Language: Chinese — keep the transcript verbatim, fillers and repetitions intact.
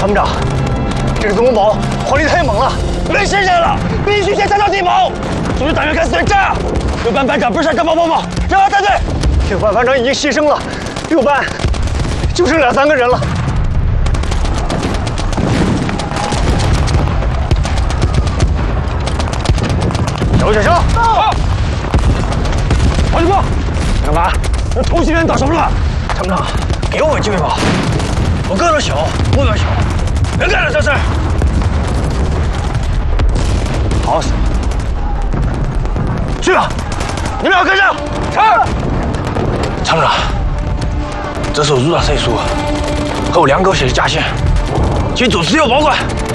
参谋长，这个总宝火力太猛了，没时间了，必须先查到地堡。组织党员开始对战。六班班长不是战报报告，让他带队。六班班长已经牺牲了，六班就剩两三个人了。小雪生，好。王军波，干嘛？那偷袭人打什么了？参谋长，给我机会吧。我个子小，目标小，别干了这事。好死！去吧，你们俩跟上。是。参谋长，这是我入党申遗书和我两狗写的家信，请主持有保管。